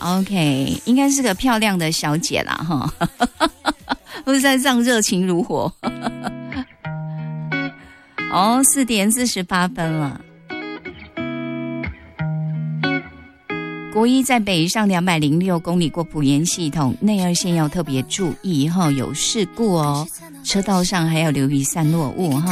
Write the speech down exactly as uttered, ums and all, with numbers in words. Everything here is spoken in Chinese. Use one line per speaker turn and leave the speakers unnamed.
OK， 应该是个漂亮的小姐啦哈，路山上热情如火。哦，四点四十八分了。国一在北上两百零六公里过埔盐系统，内二线要特别注意哈，有事故哦，车道上还要留意散落物哈。